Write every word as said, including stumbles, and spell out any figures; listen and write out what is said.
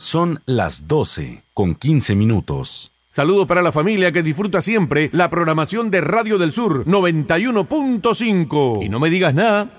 Son las doce con quince minutos. Saludos para la familia que disfruta siempre la programación de Radio del Sur noventa y uno punto cinco. Y no me digas nada.